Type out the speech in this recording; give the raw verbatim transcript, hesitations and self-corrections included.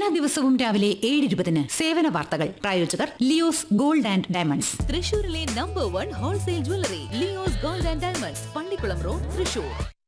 എല്ലാ ദിവസവും രാവിലെ ഏഴ് ഇരുപതിന് സേവന വാർത്തകൾ. പ്രായോജകർ ലിയോസ് ഗോൾഡ് ആൻഡ് ഡയമണ്ട്സ്. തൃശൂരിലെ number one wholesale jewellery Leo's gold and diamonds, Pallikkulam road, Thrissur.